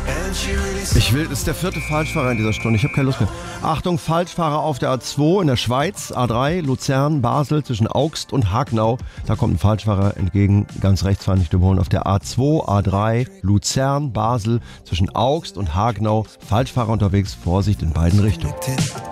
Das ist der vierte Falschfahrer in dieser Stunde. Ich habe keine Lust mehr. Achtung, Falschfahrer auf der A2 in der Schweiz, A3, Luzern, Basel, zwischen Augst und Hagnau. Da kommt ein Falschfahrer entgegen, ganz rechts fahren, nicht überholen. Auf der A2, A3, Luzern, Basel, zwischen Augst und Hagnau. Falschfahrer unterwegs, Vorsicht in beiden Richtungen.